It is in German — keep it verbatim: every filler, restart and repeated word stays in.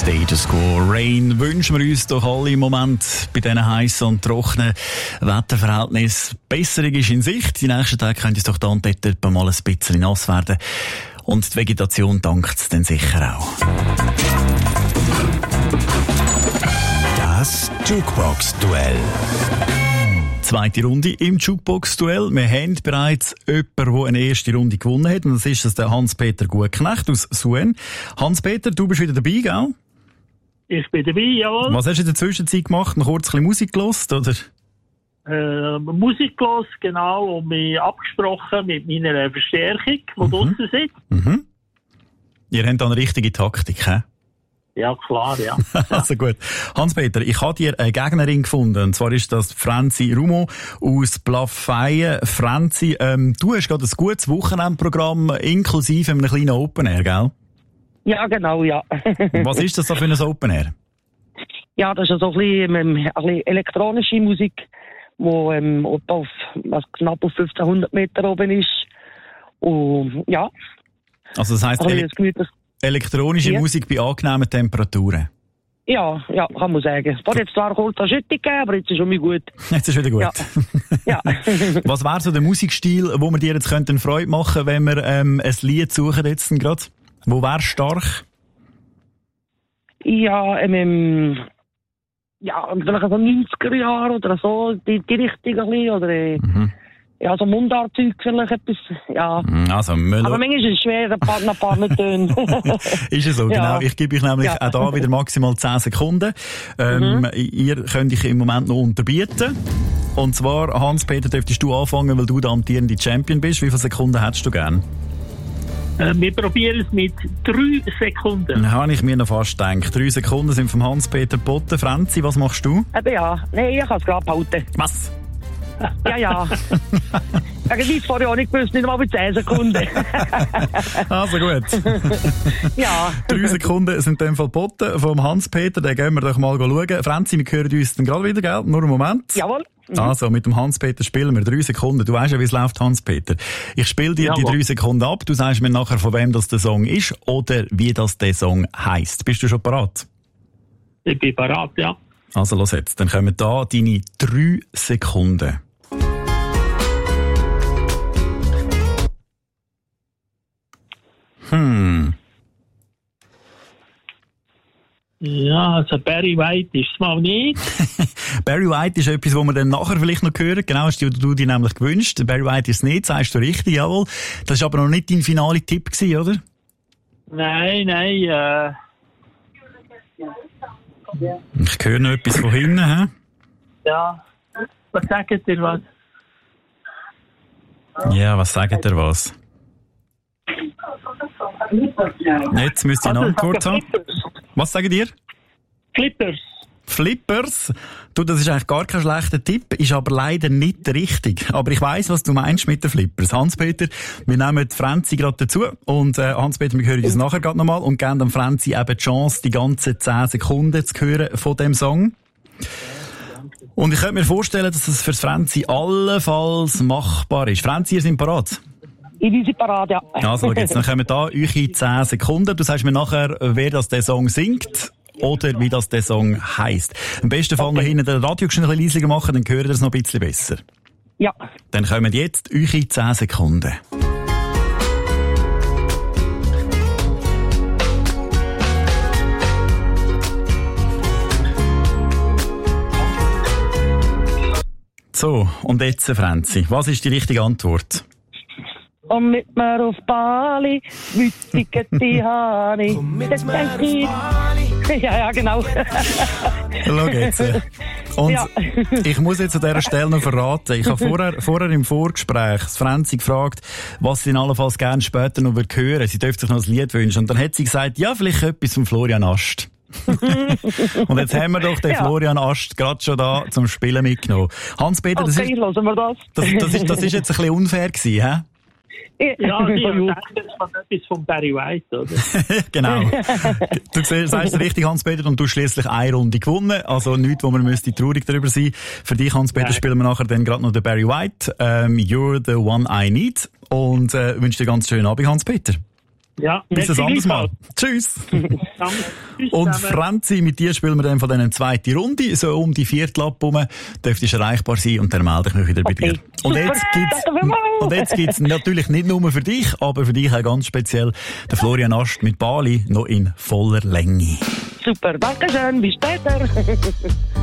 Status Quo. Rain wünschen wir uns doch alle im Moment bei diesen heissen und trockenen Wetterverhältnissen. Besserung ist in Sicht. Die nächsten Tage könnte es doch da und dort mal ein bisschen nass werden. Und die Vegetation dankt es dann sicher auch. Das Jukebox-Duell. Zweite Runde im Jukebox-Duell. Wir haben bereits jemanden, der eine erste Runde gewonnen hat. Und das ist das der Hans-Peter Gutknecht aus Suen. Hans-Peter, du bist wieder dabei, gell? Ich bin dabei, jawohl. Was hast du in der Zwischenzeit gemacht? Noch kurz ein bisschen Musik gehört, oder? Äh, Musik gehört, genau, und mich abgesprochen mit meiner Verstärkung, die mhm. draussen sitzt. Mhm. Ihr habt da eine richtige Taktik, hä? Ja, klar, ja. Also gut. Hans-Peter, ich habe dir eine Gegnerin gefunden. Und zwar ist das Franzi Rumo aus Plafeyen. Franzi, ähm, du hast gerade ein gutes Wochenendprogramm inklusive einem kleinen Open Air, gell? Ja, genau, ja. Was ist das da für ein Open Air? Ja, das ist so ein bisschen, ähm, ein bisschen elektronische Musik, die ähm, auf, was, knapp auf fünfzehnhundert Meter oben ist. Und ja. Also das heisst, ele- elektronische ja. Musik bei angenehmen Temperaturen? Ja, ja, kann man sagen. Es hat jetzt zwar kurz eine Schüttung gegeben, aber jetzt ist schon mal gut. Jetzt ist wieder gut. Ja. ja. Was wäre so der Musikstil, wo wir dir jetzt könnten Freude machen, wenn wir ähm, ein Lied suchen jetzt gerade? Wo wäre stark? Ja, ähm, ja, vielleicht so neunziger Jahre oder so, die, die Richtung ein bisschen, oder äh, mhm. ja, so Mundartzeug vielleicht etwas, ja. Also, Melo- aber manchmal ist es schwer, ein paar, ein paar nicht tönen. Ist es so, ja. genau. Ich gebe euch nämlich ja. auch da wieder maximal zehn Sekunden. Ähm, mhm. Ihr könnt euch im Moment noch unterbieten. Und zwar, Hans-Peter, dürftest du anfangen, weil du der amtierende Champion bist. Wie viele Sekunden hättest du gern? Äh, wir probieren es mit drei Sekunden. Dann habe ich mir noch fast gedacht. Drei Sekunden sind vom Hans-Peter Botten. Franzi, was machst du? Eben ja. Nein, ich kann es gerade behalten. Was? Ja, ja. Irgendwie vorher auch nicht gewusst, nicht mal bei zehn Sekunden. Also gut. Ja. Drei Sekunden sind in dem Fall geboten vom Hans-Peter. Den gehen wir doch mal schauen. Franzi, wir hören uns dann gerade wieder, gell? Nur einen Moment. Jawohl. Mhm. Also, mit dem Hans-Peter spielen wir drei Sekunden. Du weißt ja, wie es läuft, Hans-Peter. Ich spiele dir Jawohl. die drei Sekunden ab. Du sagst mir nachher, von wem das der Song ist oder wie das der Song heisst. Bist du schon parat? Ich bin parat, ja. Also, los jetzt. Dann kommen da deine drei Sekunden. Hm. Ja, also Barry White ist es mal nicht. Barry White ist etwas, was wir dann nachher vielleicht noch hören. Genau, hast du, du dir nämlich gewünscht. Barry White ist es nicht, sagst du richtig, jawohl. Das war aber noch nicht dein finaler Tipp gewesen, oder? Nein, nein, äh... Ich höre noch etwas von hinten, hä? Ja. Was sagt ihr was? Ja, was sagt ihr was? Jetzt müsst ihr eine Antwort haben. Was sagt ihr? Flippers. Flippers? Du, das ist eigentlich gar kein schlechter Tipp, ist aber leider nicht richtig. Aber ich weiss, was du meinst mit den Flippers. Hans-Peter, wir nehmen die Franzi gerade dazu. Und äh, Hans-Peter, wir hören uns nachher gerade nochmal und geben dem Franzi eben die Chance, die ganzen zehn Sekunden zu hören von dem Song. Und ich könnte mir vorstellen, dass das für Franzi allenfalls machbar ist. Franzi, ihr seid parat? Ich bin parat, ja. Also, jetzt, dann kommen da eure zehn Sekunden. Du sagst mir nachher, wer das der Song singt oder wie das der Song heisst. Am besten fangen wir hinten den Radio schon ein bisschen leiser machen, dann hören wir es noch ein bisschen besser. Ja. Dann kommen jetzt eure zehn Sekunden. So, und jetzt, Franzi, was ist die richtige Antwort? Komm mit mir auf Bali, wütige die Haare. Komm mit mir auf Bali. Ja, ja, genau. Schau jetzt. Und ja. Ich muss jetzt an dieser Stelle noch verraten, ich habe vorher, vorher im Vorgespräch Franzi gefragt, was sie allenfalls gerne später noch hören würde. Sie dürfte sich noch ein Lied wünschen. Und dann hat sie gesagt, ja, vielleicht etwas von Florian Ast. Und jetzt haben wir doch den ja. Florian Ast gerade schon da zum Spielen mitgenommen. Hans-Peter, das, okay, ist, hören wir das. Das, das, ist, das ist jetzt ein bisschen unfair gewesen, hä? Ja, ich denke, das war etwas von Barry White, oder? Genau. Du sagst richtig, Hans-Peter, und du schliesslich eine Runde gewonnen. Also nichts, wo man müsste traurig darüber sein. Für dich, Hans-Peter, Nein. spielen wir nachher dann gerade noch den Barry White. Ähm, You're the one I need. Und äh, wünsche dir ganz schönen Abend, Hans-Peter. Ja, bis ein anderes Mal. Tschüss. Und Franzi, mit dir spielen wir dann von dieser zweiten Runde, so um die Viertel ab herum, dürftest erreichbar sein und dann melde ich mich wieder bei Okay. dir. Und jetzt gibt's, und jetzt gibt's natürlich nicht nur für dich, aber für dich auch ganz speziell der Florian Ast mit Bali noch in voller Länge. Super, danke schön, bis später.